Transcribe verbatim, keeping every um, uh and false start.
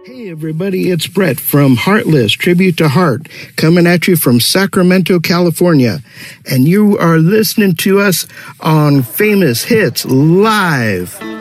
Hey everybody, it's Brett from Heartless, Tribute to Heart, coming at you from Sacramento, California. And you are listening to us on Famous Hits Live.